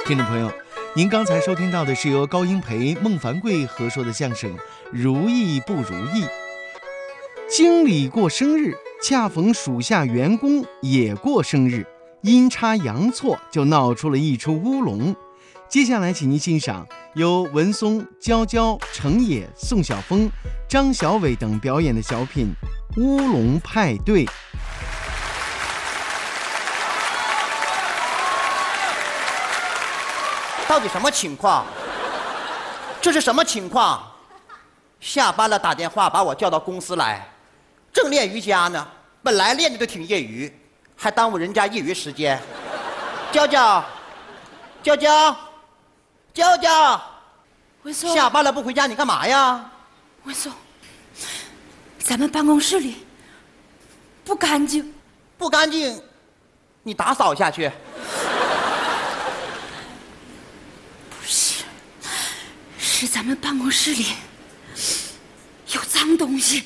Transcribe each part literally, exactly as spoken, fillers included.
听众朋友，您刚才收听到的是由高英培、孟凡贵合说的相声《如意不如意》。经理过生日，恰逢属下员工也过生日，阴差阳错就闹出了一出乌龙。接下来请您欣赏由文松、娇娇、程野、宋晓峰、张小伟等表演的小品《乌龙派对》。 到底什么情况？这是什么情况？下班了打电话把我叫到公司来，正练瑜伽呢，本来练的都挺业余，还耽误人家业余时间。娇娇，娇娇，娇娇， 文松， 下班了不回家，你干嘛呀？ 文松，咱们办公室里不干净， 不干净，你打扫下去。 是咱们办公室里有脏东西。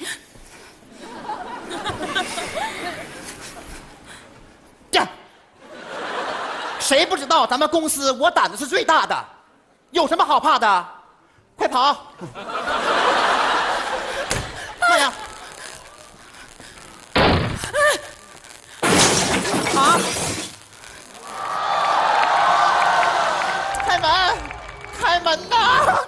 这谁不知道咱们公司我胆子是最大的，有什么好怕的？快跑！妈呀！啊！开门！开门呐！